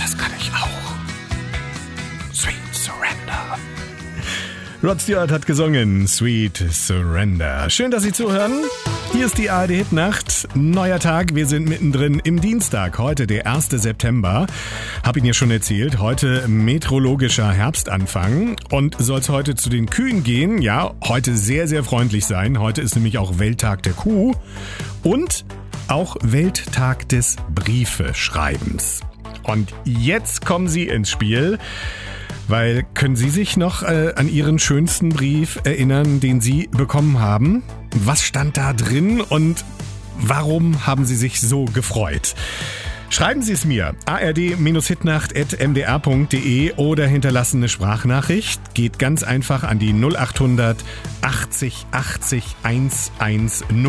Das kann ich auch. Sweet Surrender. Rod Stewart hat gesungen Sweet Surrender. Schön, dass Sie zuhören. Hier ist die ARD Hitnacht. Neuer Tag. Wir sind mittendrin im Dienstag. Heute der 1. September. Hab Ihnen ja schon erzählt. Heute meteorologischer Herbstanfang. Und soll es heute zu den Kühen gehen? Ja, heute sehr, sehr freundlich sein. Heute ist nämlich auch Welttag der Kuh. Und auch Welttag des Briefeschreibens. Und jetzt kommen Sie ins Spiel. Weil, können Sie sich noch an Ihren schönsten Brief erinnern, den Sie bekommen haben? Was stand da drin und warum haben Sie sich so gefreut? Schreiben Sie es mir, ard-hitnacht@mdr.de oder hinterlassen eine Sprachnachricht. Geht ganz einfach an die 0800 80 80 110.